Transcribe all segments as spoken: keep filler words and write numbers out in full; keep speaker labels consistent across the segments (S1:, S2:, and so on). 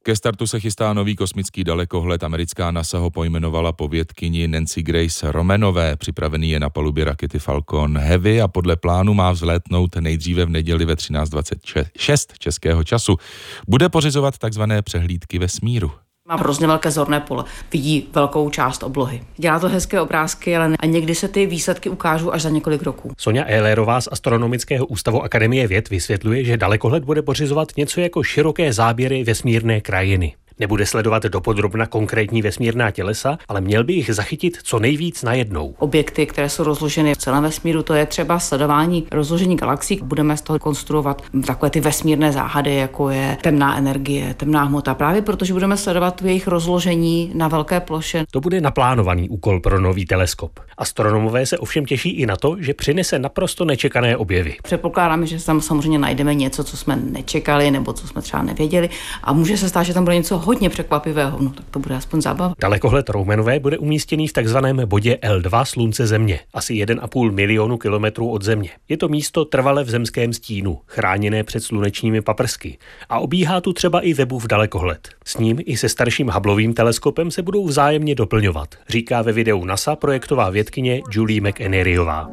S1: Ke startu se chystá nový kosmický dalekohled. Americká NASA ho pojmenovala po vědkyni Nancy Grace Romanové. Připravený je na palubě rakety Falcon Heavy a podle plánu má vzlétnout nejdříve v neděli ve třináct dvacet šest českého času. Bude pořizovat takzvané přehlídky vesmíru.
S2: Má hrozně velké zorné pole, vidí velkou část oblohy. Dělá to hezké obrázky, ale ne. A někdy se ty výsledky ukážou až za několik roků.
S3: Sonja Ehlerová z Astronomického ústavu Akademie věd vysvětluje, že dalekohled bude pořizovat něco jako široké záběry vesmírné krajiny. Nebude sledovat dopodrobna konkrétní vesmírná tělesa, ale měl by jich zachytit co nejvíc najednou.
S2: Objekty, které jsou rozloženy v celém vesmíru, to je třeba sledování rozložení galaxií. Budeme z toho konstruovat takové ty vesmírné záhady, jako je temná energie, temná hmota, právě protože budeme sledovat jejich rozložení na velké ploše.
S3: To bude naplánovaný úkol pro nový teleskop. Astronomové se ovšem těší i na to, že přinese naprosto nečekané objevy.
S2: Předpokládáme, že tam samozřejmě najdeme něco, co jsme nečekali nebo co jsme třeba nevěděli, a může se stát, že tam bude něco hodně překvapivého, no tak to bude aspoň zábava.
S3: Dalekohled Romanové bude umístěný v takzvaném bodě L dva Slunce Země, asi jeden a půl milionu kilometrů od Země. Je to místo trvale v zemském stínu, chráněné před slunečními paprsky, a obíhá tu třeba i Webův dalekohled. S ním i se starším Hubbleovým teleskopem se budou vzájemně doplňovat, říká ve videu NASA projektová vědkyně Julie McEneryová.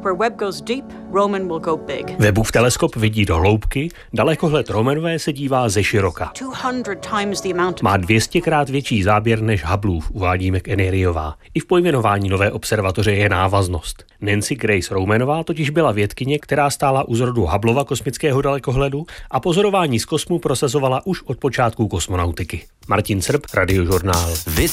S3: Webův teleskop vidí do hloubky, dalekohled Romanové se dívá ze široka. Má dvě stě krát větší záběr než Hubbleův, uvádí McEneryová. I v pojmenování nové observatoře je návaznost. Nancy Grace Romanová totiž byla vědkyně, která stála u zrodu Hubbleova kosmického dalekohledu a pozorování z kosmu prosazovala už od počátku kosmonautiky. Martin Srb, Radiožurnál.